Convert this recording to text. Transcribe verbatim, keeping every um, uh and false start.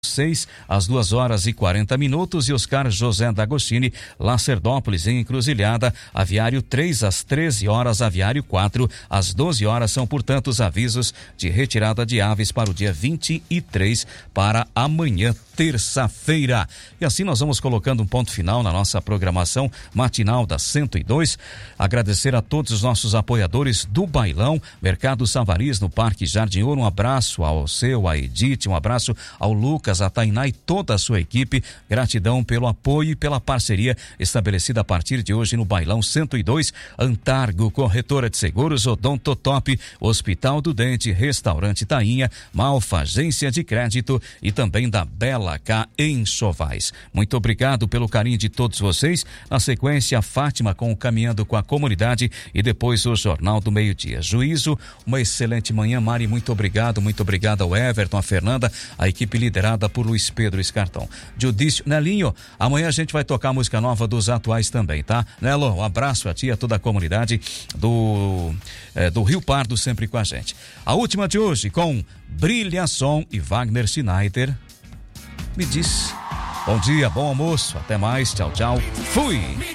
seis às duas horas e quarenta minutos, e Oscar José D'Agostini, Lacerdópolis, em Encruzilhada, aviário três às treze horas, aviário quatro às doze horas. São, portanto, os avisos de retirada de aves para o dia vinte e três, para amanhã, terça-feira. E assim nós vamos colocando um ponto final na nossa programação matinal da cento e dois. Agradecer a todos os nossos apoiadores do Bailão, Mercado Savariz, no Parque Jardim Ouro. Um abraço ao seu, a Edith, um abraço ao Lucas, a Tainá e toda a sua equipe. Gratidão pelo apoio e pela parceria estabelecida a partir de hoje no Bailão cento e dois. Antargo, Corretora de Seguros, Odontotop, Hospital do Dente, Restaurante Tainha, Malfa, Agência de Crédito e também da Bela Cá em Chovais. Muito obrigado pelo carinho de todos vocês. Na sequência, a Fátima com o Caminhando com a Comunidade e depois o Jornal do Meio-Dia. Juízo, uma excelente manhã, Mari, muito obrigado, muito obrigado ao Everton, a Fernanda, a equipe liderada por Luiz Pedro Escartão. Judício, Nelinho, amanhã a gente vai tocar música nova dos atuais também, tá? Nelo, um abraço a ti e a toda a comunidade do, é, do Rio Pardo, sempre com a gente. A última de hoje com Brilha Som e Wagner Schneider. Me diz. Bom dia, bom almoço, até mais, tchau, tchau, fui!